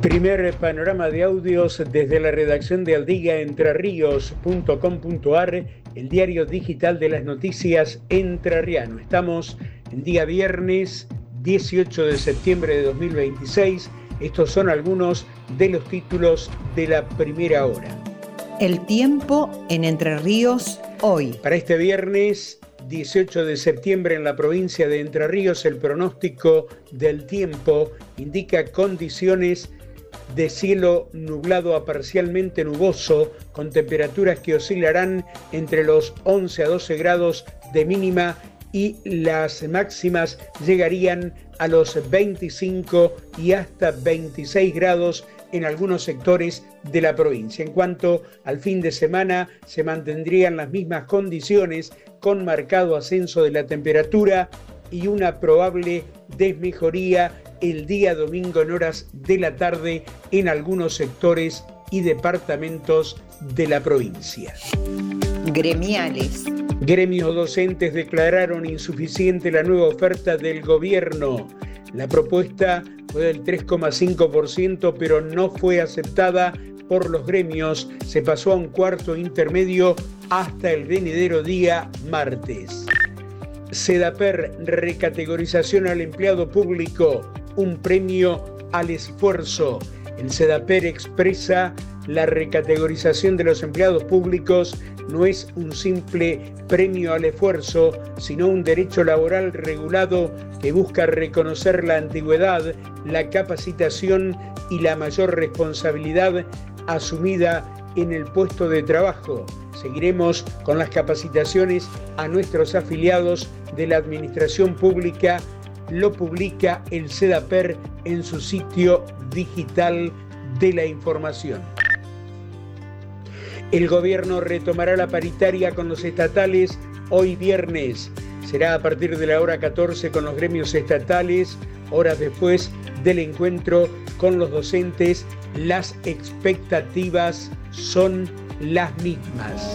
Primer panorama de audios desde la redacción de aldigaentrerrios.com.ar, el diario digital de las noticias entrerriano. Estamos en día viernes 18 de septiembre de 2026. Estos son algunos de los títulos de la primera hora. El tiempo en Entre Ríos hoy. Para este viernes 18 de septiembre en la provincia de Entre Ríos, el pronóstico del tiempo indica condiciones de cielo nublado a parcialmente nuboso, con temperaturas que oscilarán entre los 11 a 12 grados de mínima y las máximas llegarían a los 25 y hasta 26 grados en algunos sectores de la provincia. En cuanto al fin de semana, se mantendrían las mismas condiciones, con marcado ascenso de la temperatura y una probable desmejoría el día domingo en horas de la tarde en algunos sectores y departamentos de la provincia. Gremiales. Gremios docentes declararon insuficiente la nueva oferta del gobierno. La propuesta fue del 3,5%, pero no fue aceptada por los gremios. Se pasó a un cuarto intermedio hasta el venidero día martes. Sedaper, recategorización al empleado público, un premio al esfuerzo. El Sedaper expresa: la recategorización de los empleados públicos no es un simple premio al esfuerzo, sino un derecho laboral regulado que busca reconocer la antigüedad, la capacitación y la mayor responsabilidad asumida en el puesto de trabajo. Seguiremos con las capacitaciones a nuestros afiliados de la administración pública, lo publica el Sedaper en su sitio digital de la información. El gobierno retomará la paritaria con los estatales hoy viernes. Será a partir de la hora 14 con los gremios estatales, horas después del encuentro con los docentes. Las expectativas son las mismas.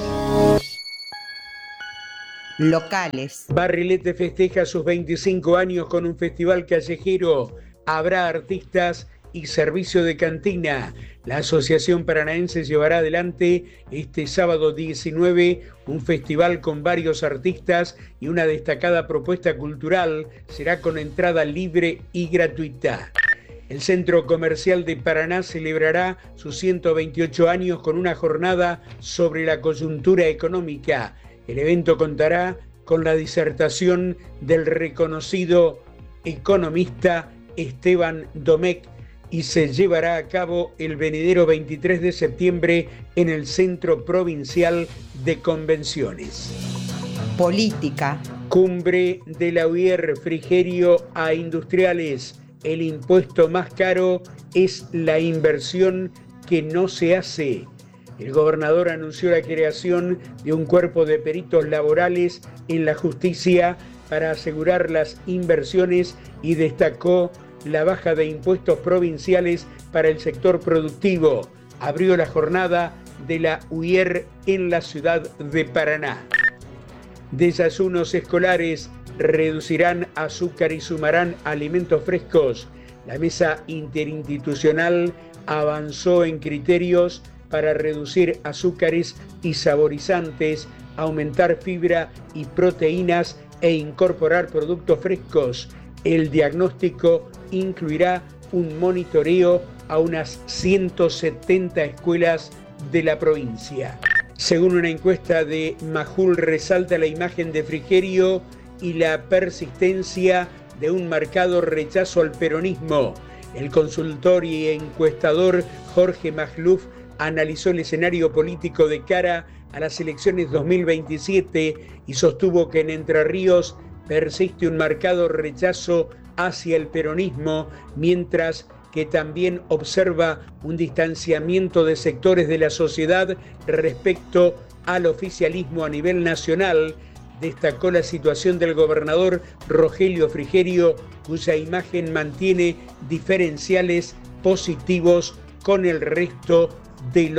Locales. Barrilete festeja sus 25 años con un festival callejero. Habrá artistas y servicio de cantina. La Asociación Paranaense llevará adelante este sábado 19 un festival con varios artistas y una destacada propuesta cultural. Será con entrada libre y gratuita. El Centro Comercial de Paraná celebrará sus 128 años con una jornada sobre la coyuntura económica. El evento contará con la disertación del reconocido economista Esteban Domecq y se llevará a cabo el venidero 23 de septiembre en el Centro Provincial de Convenciones. Política. Cumbre de la UIR, Frigerio a industriales. El impuesto más caro es la inversión que no se hace. El gobernador anunció la creación de un cuerpo de peritos laborales en la justicia para asegurar las inversiones y destacó la baja de impuestos provinciales para el sector productivo. Abrió la jornada de la UIR en la ciudad de Paraná. Desayunos escolares reducirán azúcar y sumarán alimentos frescos. La mesa interinstitucional avanzó en criterios para reducir azúcares y saborizantes, aumentar fibra y proteínas e incorporar productos frescos. El diagnóstico incluirá un monitoreo a unas 170 escuelas de la provincia. Según una encuesta de Majul, resalta la imagen de Frigerio y la persistencia de un marcado rechazo al peronismo. El consultor y encuestador Jorge Magluf analizó el escenario político de cara a las elecciones 2027 y sostuvo que en Entre Ríos persiste un marcado rechazo hacia el peronismo, mientras que también observa un distanciamiento de sectores de la sociedad respecto al oficialismo a nivel nacional. Destacó la situación del gobernador Rogelio Frigerio, cuya imagen mantiene diferenciales positivos con el resto de los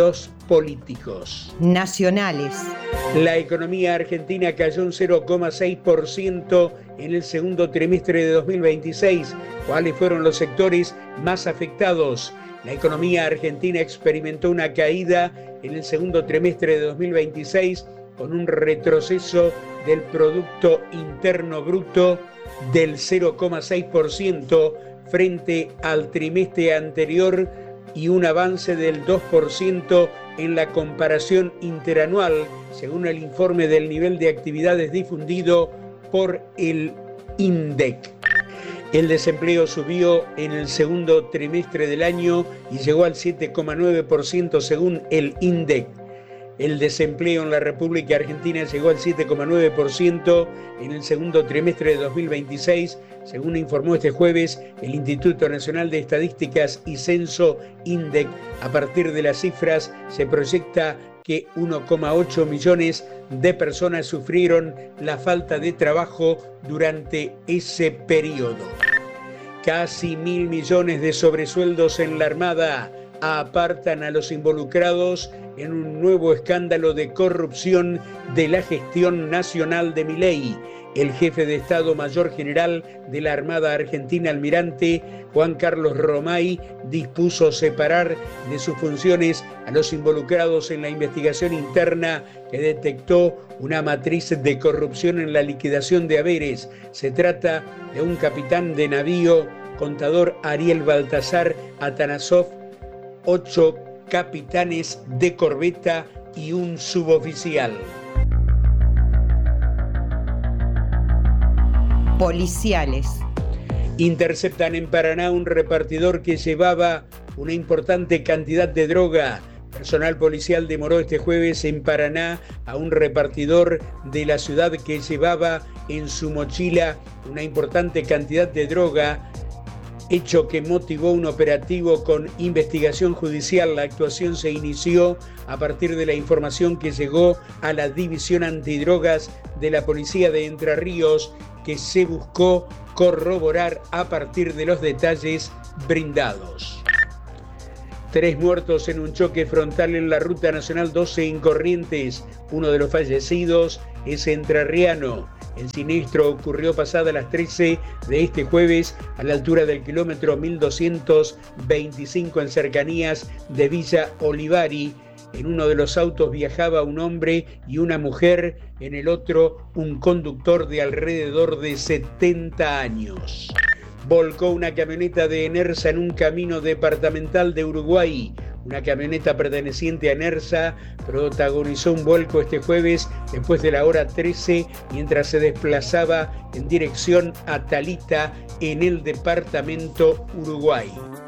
políticos. Nacionales. La economía argentina cayó un 0,6% en el segundo trimestre de 2026. ¿Cuáles fueron los sectores más afectados? La economía argentina experimentó una caída en el segundo trimestre de 2026 con un retroceso del Producto Interno Bruto del 0,6% frente al trimestre anterior y un avance del 2% en la comparación interanual, según el informe del nivel de actividades difundido por el INDEC. El desempleo subió en el segundo trimestre del año y llegó al 7,9% según el INDEC. El desempleo en la República Argentina llegó al 7,9% en el segundo trimestre de 2026, según informó este jueves el Instituto Nacional de Estadísticas y Censo, INDEC. A partir de las cifras se proyecta que 1,8 millones de personas sufrieron la falta de trabajo durante ese periodo. Casi 1.000 millones de sobresueldos en la Armada apartan a los involucrados en un nuevo escándalo de corrupción de la gestión nacional de Milei. El jefe de Estado Mayor General de la Armada Argentina, almirante Juan Carlos Romay, dispuso separar de sus funciones a los involucrados en la investigación interna que detectó una matriz de corrupción en la liquidación de haberes. Se trata de un capitán de navío, contador Ariel Baltasar Atanasov, 8 capitanes de corbeta y un suboficial. Policiales. Interceptan en Paraná un repartidor que llevaba una importante cantidad de droga. Personal policial demoró este jueves en Paraná a un repartidor de la ciudad que llevaba en su mochila una importante cantidad de droga, hecho que motivó un operativo con investigación judicial. La actuación se inició a partir de la información que llegó a la División Antidrogas de la Policía de Entre Ríos, que se buscó corroborar a partir de los detalles brindados. 3 muertos en un choque frontal en la Ruta Nacional 12 en Corrientes. Uno de los fallecidos es entrerriano. El siniestro ocurrió pasadas las 13 de este jueves a la altura del kilómetro 1225 en cercanías de Villa Olivari. En uno de los autos viajaba un hombre y una mujer, en el otro un conductor de alrededor de 70 años. Volcó una camioneta de Enersa en un camino departamental de Uruguay. Una camioneta perteneciente a Enersa protagonizó un vuelco este jueves después de la hora 13 mientras se desplazaba en dirección a Talita en el departamento Uruguay.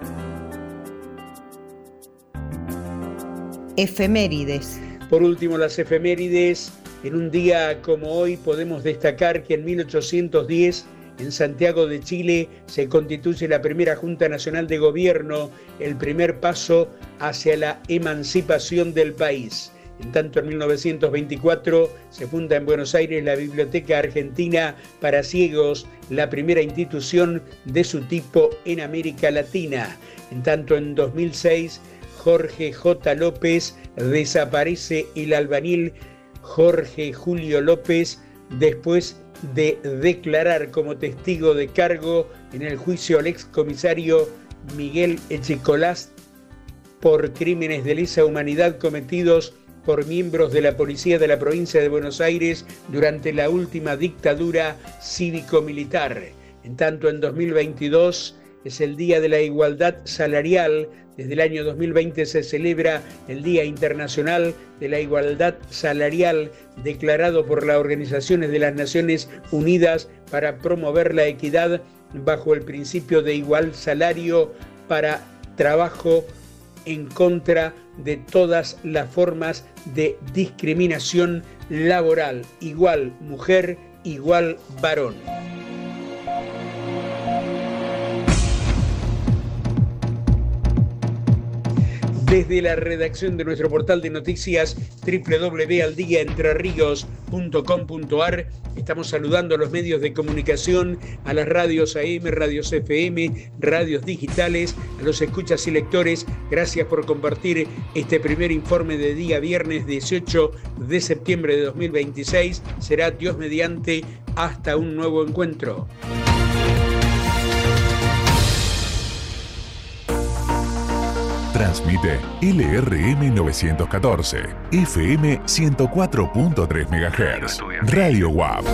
Efemérides. Por último, las efemérides. En un día como hoy podemos destacar que en 1810 en Santiago de Chile se constituye la primera Junta Nacional de Gobierno, el primer paso hacia la emancipación del país. En tanto, en 1924 se funda en Buenos Aires la Biblioteca Argentina para Ciegos, la primera institución de su tipo en América Latina. En tanto, en 2006 Jorge J. López desaparece el albañil Jorge Julio López después de declarar como testigo de cargo en el juicio al excomisario Miguel Echecolás por crímenes de lesa humanidad cometidos por miembros de la policía de la provincia de Buenos Aires durante la última dictadura cívico-militar. En tanto, en 2022 es el Día de la Igualdad Salarial. Desde el año 2020 se celebra el Día Internacional de la Igualdad Salarial, declarado por las Organizaciones de las Naciones Unidas para promover la equidad bajo el principio de igual salario para trabajo en contra de todas las formas de discriminación laboral. Igual mujer, igual varón. Desde la redacción de nuestro portal de noticias www.aldiaentrerrios.com.ar estamos saludando a los medios de comunicación, a las radios AM, radios FM, radios digitales, a los escuchas y lectores. Gracias por compartir este primer informe de día viernes 18 de septiembre de 2026. Será Dios mediante hasta un nuevo encuentro. Transmite LRM 914, FM 104.3 MHz, Radio WAP.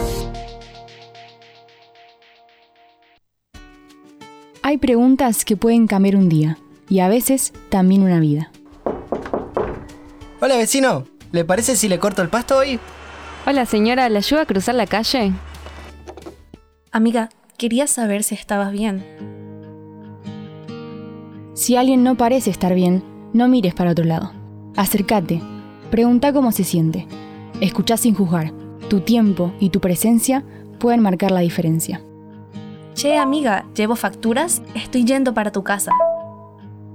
Hay preguntas que pueden cambiar un día y a veces también una vida. Hola vecino, ¿le parece si le corto el pasto hoy? Hola señora, ¿le ayuda a cruzar la calle? Amiga, quería saber si estabas bien. Si alguien no parece estar bien, no mires para otro lado. Acércate, pregunta cómo se siente. Escuchá sin juzgar. Tu tiempo y tu presencia pueden marcar la diferencia. Che, amiga, ¿llevo facturas? Estoy yendo para tu casa.